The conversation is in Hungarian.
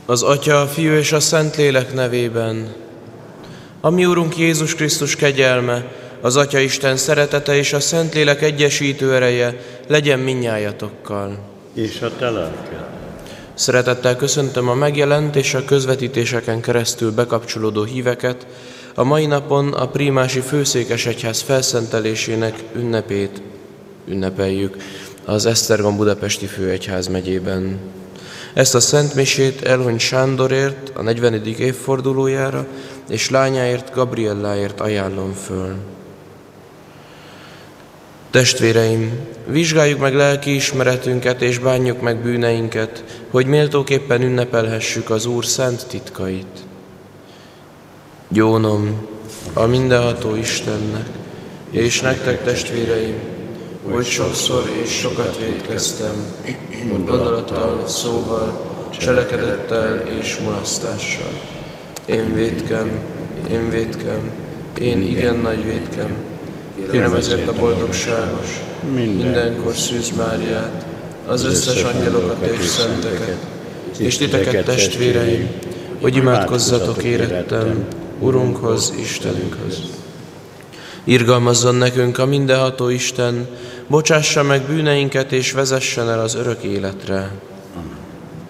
Az Atya, a Fiú és a Szentlélek nevében. A mi Urunk Jézus Krisztus kegyelme, az Atya Isten szeretete és a Szentlélek egyesítő ereje legyen mindnyájatokkal. És a te lelked. Szeretettel köszöntöm a megjelent és a közvetítéseken keresztül bekapcsolódó híveket. A mai napon a Prímási Főszékesegyház felszentelésének ünnepét ünnepeljük az Esztergom Budapesti Főegyházmegyében. Ezt a szentmisét Elhony Sándorért, a 40. évfordulójára, és lányáért, Gabrielláért ajánlom föl. Testvéreim, vizsgáljuk meg lelki ismeretünket és bánjuk meg bűneinket, hogy méltóképpen ünnepelhessük az Úr szent titkait. Gyónom a mindenható Istennek, és nektek, testvéreim, hogy sokszor és sokat vétkeztem, gondolattal, szóval, cselekedettel és mulasztással. Én vétkem, én igen nagy vétkem. Kérem ezért a boldogságos, mindenkor Szűz Máriát, az összes angelokat és szenteket, és titeket, testvéreim, hogy imádkozzatok érettem Urunkhoz, Istenünkhöz. Irgalmazzon nekünk a mindenható Isten, bocsássa meg bűneinket és vezessen el az örök életre.